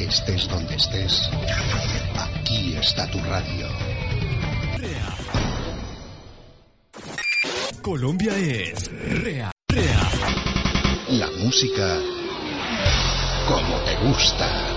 Estés donde estés, aquí está tu radio. Colombia es Rea. La música como te gusta.